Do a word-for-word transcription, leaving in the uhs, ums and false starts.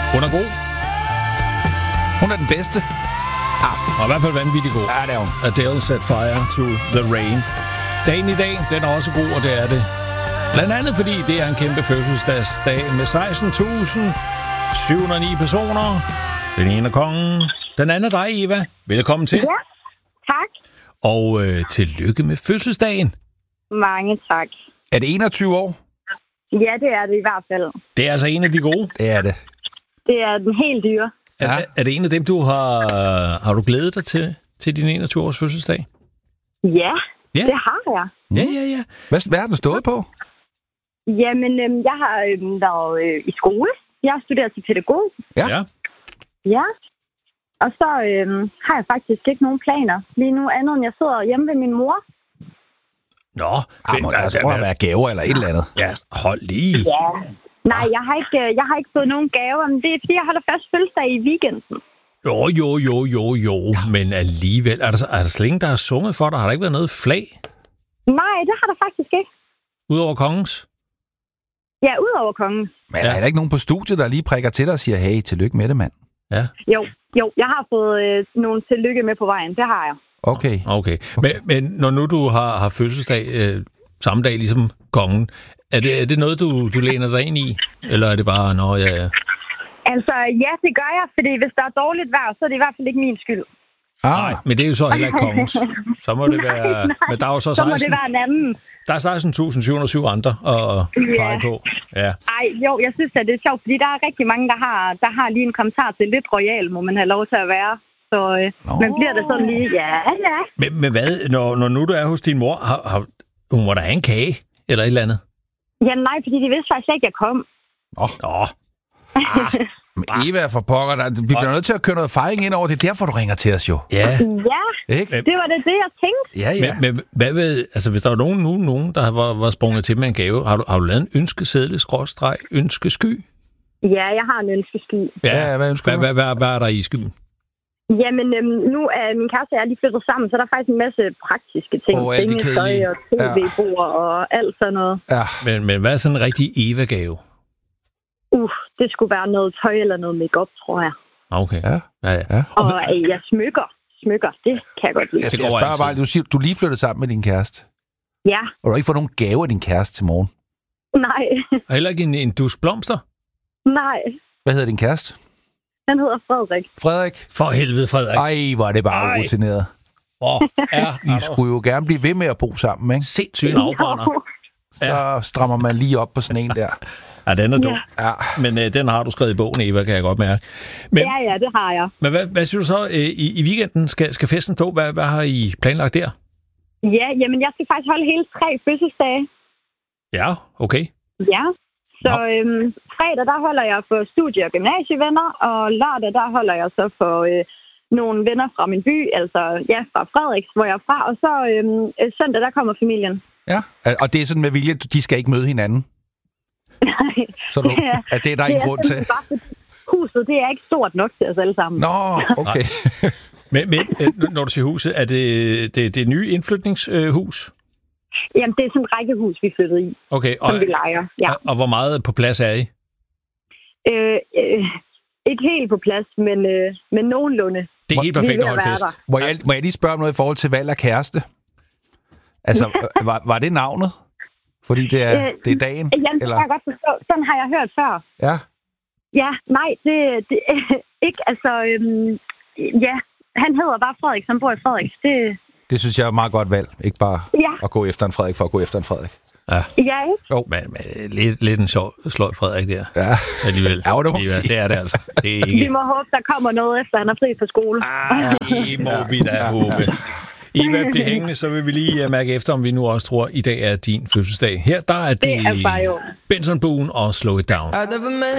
Hun er god. Hun er den bedste. Ah, og i hvert fald vanvittig god. Ja, det er hun. Adele Set Fire to the Rain. Dagen i dag, den er også god, og det er det. Blandt andet fordi det er en kæmpe fødselsdagsdag med seksten tusind syv hundrede og ni personer. Den ene er kongen. Den anden er dig, Eva. Velkommen til. Ja, tak. Og øh, tillykke med fødselsdagen. Mange tak. Er det enogtyve år? Ja, det er det i hvert fald. Det er altså en af de gode. Det er det. Det er den helt dyre. Ja. Er, er det en af dem, du har... Har du glædet dig til, til din enogtyve års fødselsdag? Ja, Ja. det har jeg. Ja, ja, ja. Hvad, hvad har den stået på? Jamen, øhm, jeg har øhm, været øh, i skole. Jeg har studeret til pædagog. Ja. ja. Ja. Og så øhm, har jeg faktisk ikke nogen planer lige nu, andet end jeg sidder hjemme ved min mor. Nå. Ah, men, må der altså må der være gaver eller et eller andet. Ja, hold lige. Ja. Nej, jeg har ikke, øh, jeg har ikke fået nogen gaver, men det er, fordi jeg holder først fødselsdag i weekenden. Jo, jo, jo, jo, jo. Men alligevel, er der, er der slet ingen, der har sunget for dig? Har der ikke været noget flag? Nej, det har der faktisk ikke. Udover kongens? Ja, udover kongen. Men ja. Er der ikke nogen på studiet, der lige prikker til dig og siger, hey, tillykke med det, mand? Ja. Jo, jo, jeg har fået øh, nogle tillykke med på vejen. Det har jeg. Okay. Okay. Men, men når nu du har, har fødselsdag øh, samme dag ligesom kongen, er det, er det noget, du, du læner dig ind i? Eller er det bare, nå, ja, ja? Altså, ja, det gør jeg, fordi hvis der er dårligt vejr, så er det i hvert fald ikke min skyld. Ah. Nej, men det er jo så heller ikke kongens. Så må det være... Nej, nej. Men der er jo så, Så må seksten, det være en anden. der er seksten tusind syv hundrede og syv andre at pege Ja. på. Ja. Ej, jo, jeg synes, at det er sjovt, fordi der er rigtig mange, der har, der har lige en kommentar til lidt royal, må man have lov til at være. Så øh, man bliver det sådan lige, ja, ja. Men, men hvad, når, når nu du er hos din mor, har, har, hun må da have en kage eller et eller andet? Ja, nej, fordi de vidste faktisk ikke, at jeg kom. Nå. Nå. Ah, men Eva for pokker, der, vi bliver nødt til at køre noget fejring ind over. Det er derfor, du ringer til os jo. Ja. Ja, Ikke? det var det, det jeg tænkte. Ja, ja. Men, men hvad ved, altså hvis der var nogen, nu, nogen der var, var sprunget til med en gave, har du, har du lavet en ønskesedle, skråstreg, ønskesky? Ja, jeg har en ønskesky. Ja, hvad ønsker hvad, du? hvad, hvad, hvad er der i skyen? Jamen, øhm, nu er min kæreste og jeg lige flyttet sammen, så der er faktisk en masse praktiske ting. Åh, alt det Sengetøj kedelige. og tv-bord og alt sådan noget. Ja. Men, men hvad er sådan en rigtig Eva-gave? Uh, det skulle være noget tøj eller noget makeup, tror jeg. Okay. Ja. Ja, ja. Ja. Og øh, jeg smykker. Smykker, det kan jeg godt lide. Jeg, Det jeg går spørger altid. bare, du siger, du er lige flyttet sammen med din kæreste. Ja, Og du har ikke fået nogen gave af din kæreste til morgen. nej, Og heller ikke en, en dus blomster? nej. Hvad hedder din kæreste? Han hedder Frederik. Frederik? For helvede, Frederik. Ej, hvor er det bare Ej. rutineret. Hvor er I skulle jo gerne blive ved med at bo sammen, ikke? sindssygt afbrænder. Så strammer man lige op på sådan en der. Ja, den er dum. Ja. Ja. Men øh, den har du skrevet i bogen, Eva, kan jeg godt mærke. Men, Ja, ja, det har jeg. men hvad, hvad synes du så? Øh, i, I weekenden skal, skal festen stå. Hvad, hvad har I planlagt der? Ja, jamen jeg skal faktisk holde hele tre fødselsdage. Ja, okay. Ja. Så øhm, fredag, der holder jeg for studie- og gymnasievenner, og lørdag, der holder jeg så for øh, nogle venner fra min by, altså ja, fra Frederiks, hvor jeg er fra, og så øhm, søndag, der kommer familien. Ja, og det er sådan med vilje, de skal ikke møde hinanden. Nej, Så du, det er- at det er der ingen grund til. simpelthen bare, fordi huset, det er ikke stort nok til os alle sammen. Nå, okay. Men, men øh, når du siger huset, er det det, det nye indflytningshus? Jamen, det er sådan et rækkehus, vi flyttede i, Okay, og, som vi leger. Ja. og, og hvor meget på plads er I? Øh, øh, ikke helt på plads, men, øh, men nogenlunde. Det er helt Vi er perfekt ved at holde at være fest. der. Må jeg, må jeg lige spørge om noget i forhold til valg af kæreste? Altså, øh, var, var det navnet? Fordi det er, Øh, det er dagen? Jamen, det eller? kan jeg godt forstå. Sådan har jeg hørt før. Ja. Ja, nej, det, det ikke, altså, øhm, ja, han hedder bare Frederik, som bor i Frederiks. Det, Det synes jeg er et meget godt valg. Ikke bare ja, at gå efter en Frederik for at gå efter en Frederik. Ja, ja, ikke? Jo. men, men lidt, lidt en sjov sløj Frederik der. Ja. Alligevel. Ja, det må man Eva, sige. det er det altså. Det er Vi ikke... må håbe, der kommer noget, efter han er fri fra skole. Ah, det må vi da håbe. Eva, bliv hængende, så vil vi lige uh, mærke efter, om vi nu også tror, i dag er din fødselsdag. Her, der er det, Det er bare jo. Benson Boone og Slow It Down. I never met